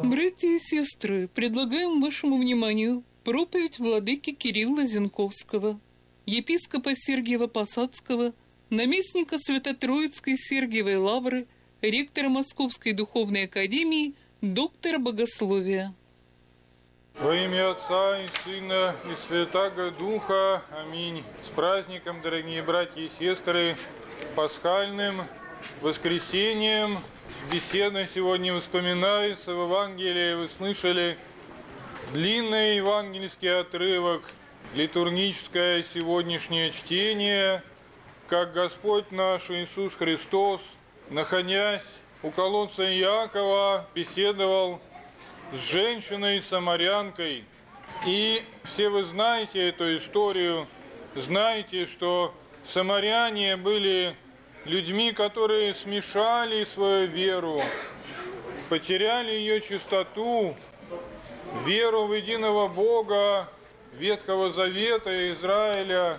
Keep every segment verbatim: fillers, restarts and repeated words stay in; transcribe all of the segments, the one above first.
Братья и сестры, предлагаем вашему вниманию проповедь владыки Кирилла Зенковского, епископа Сергиева-Посадского, наместника Свято-Троицкой Сергиевой Лавры, ректора Московской Духовной Академии, доктора богословия. Во имя Отца и Сына и Святаго Духа. Аминь. С праздником, дорогие братья и сестры, пасхальным воскресением. Беседа сегодня вспоминается в Евангелии. Вы слышали длинный евангельский отрывок, литургическое сегодняшнее чтение, как Господь наш Иисус Христос, находясь у колодца Иакова, беседовал с женщиной-самарянкой. И все вы знаете эту историю, знаете, что самаряне были людьми, которые смешали свою веру, потеряли ее чистоту, веру в единого Бога, Ветхого Завета Израиля,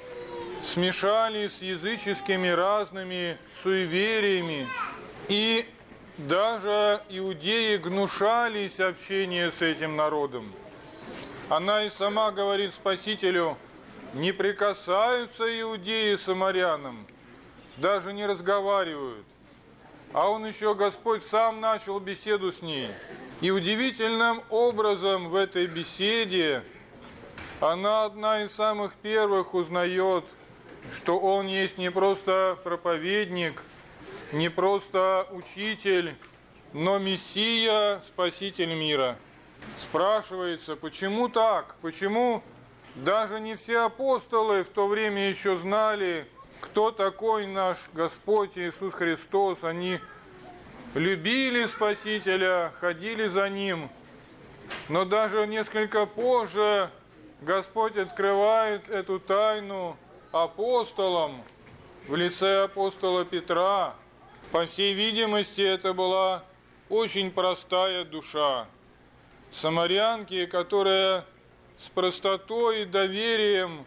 смешали с языческими разными суевериями. И даже иудеи гнушались общения с этим народом. Она и сама говорит Спасителю: не прикасаются иудеи к самарянам, даже не разговаривают. А он еще, Господь, сам начал беседу с ней. И удивительным образом в этой беседе она одна из самых первых узнает, что он есть не просто проповедник, не просто учитель, но Мессия, Спаситель мира. Спрашивается, почему так? Почему даже не все апостолы в то время еще знали, кто такой наш Господь Иисус Христос? Они любили Спасителя, ходили за Ним, но даже несколько позже Господь открывает эту тайну апостолам в лице апостола Петра. По всей видимости, это была очень простая душа самарянки, которая с простотой и доверием,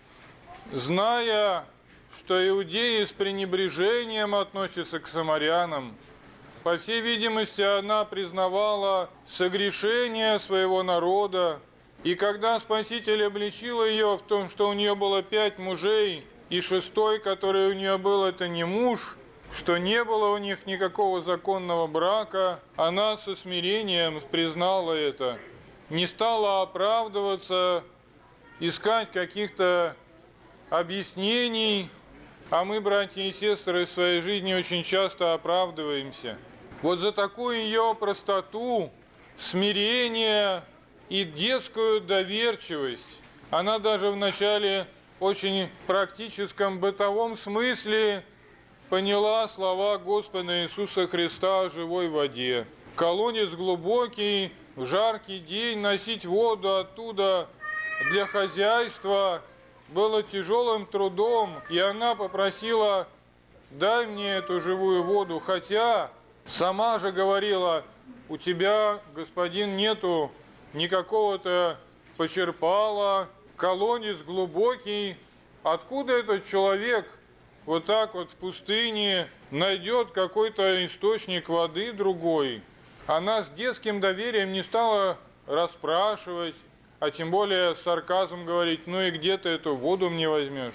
зная, что иудеи с пренебрежением относятся к самарянам, по всей видимости, она признавала согрешение своего народа. И когда Спаситель обличил ее в том, что у нее было пять мужей, и шестой, который у нее был, это не муж, что не было у них никакого законного брака, она со смирением признала это, не стала оправдываться, искать каких-то объяснений, а мы, братья и сестры, в своей жизни очень часто оправдываемся. Вот за такую ее простоту, смирение и детскую доверчивость она даже в начале очень практическом бытовом смысле поняла слова Господа Иисуса Христа о живой воде. Колодец глубокий, в жаркий день носить воду оттуда для хозяйства было тяжелым трудом, и она попросила: дай мне эту живую воду, хотя сама же говорила: у тебя, господин, нету никакого-то почерпала, колодец глубокий, откуда этот человек вот так вот в пустыне найдет какой-то источник воды другой? Она с детским доверием не стала расспрашивать, а тем более с сарказмом говорить: ну и где ты эту воду мне возьмешь?